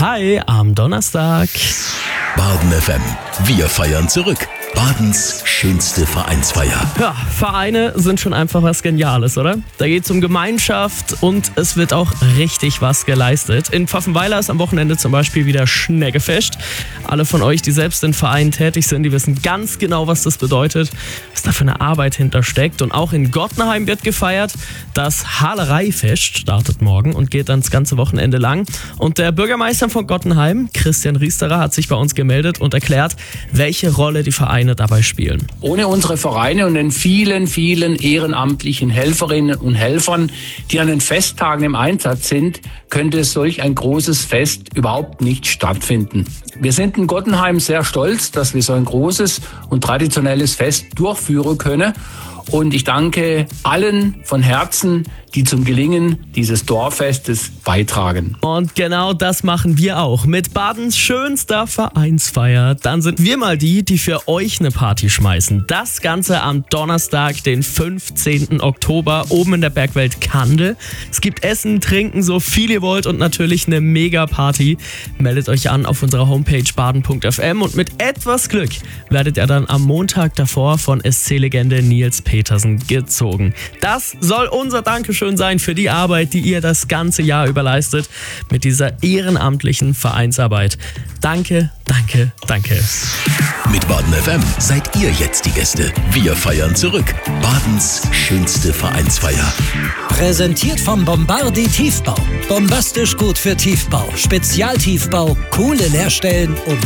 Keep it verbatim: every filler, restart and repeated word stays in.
Hi am Donnerstag. Baden F M. Wir feiern zurück. Badens schönste Vereinsfeier. Ja, Vereine sind schon einfach was Geniales, oder? Da geht's um Gemeinschaft und es wird auch richtig was geleistet. In Pfaffenweiler ist am Wochenende zum Beispiel wieder Schneggefest. Alle von euch, die selbst in Vereinen tätig sind, die wissen ganz genau, was das bedeutet, was da für eine Arbeit hintersteckt. Und auch in Gottenheim wird gefeiert. Das Halereifest startet morgen und geht dann das ganze Wochenende lang. Und der Bürgermeister von Gottenheim, Christian Riesterer, hat sich bei uns gemeldet und erklärt, welche Rolle die Vereine dabei spielen. Ohne unsere Vereine und den vielen, vielen ehrenamtlichen Helferinnen und Helfern, die an den Festtagen im Einsatz sind, könnte solch ein großes Fest überhaupt nicht stattfinden. Wir sind in Gottenheim sehr stolz, dass wir so ein großes und traditionelles Fest durchführen können. Und ich danke allen von Herzen, die zum Gelingen dieses Dorffestes beitragen. Und genau das machen wir auch mit Badens schönster Vereinsfeier. Dann sind wir mal die, die für euch eine Party schmeißen. Das Ganze am Donnerstag, den fünfzehnten Oktober, oben in der Bergwelt Kandel. Es gibt Essen, Trinken, so viel ihr wollt und natürlich eine Mega-Party. Meldet euch an auf unserer Homepage baden punkt f m und mit etwas Glück werdet ihr dann am Montag davor von S C-Legende Nils Petersen gezogen. Das soll unser Dankeschön sein für die Arbeit, die ihr das ganze Jahr über leistet mit dieser ehrenamtlichen Vereinsarbeit. Danke, danke, danke. Mit Baden F M seid ihr jetzt die Gäste. Wir feiern zurück. Badens schönste Vereinsfeier. Präsentiert vom Bombardi Tiefbau. Bombastisch gut für Tiefbau. Spezialtiefbau, coole Leerstellen und